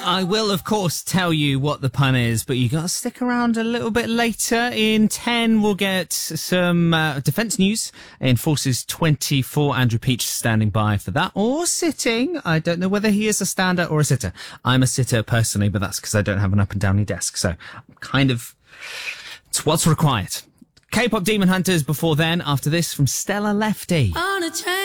I will, of course, tell you what the pun is, but you got to stick around a little bit later. In 10, we'll get some defence news in Forces 24. Andrew Peach standing by for that, or sitting. I don't know whether he is a stander or a sitter. I'm a sitter personally, but that's because I don't have an up and downy desk, so it's what's required. K-pop Demon Hunters before then. After this, from Stella Lefty. On a train.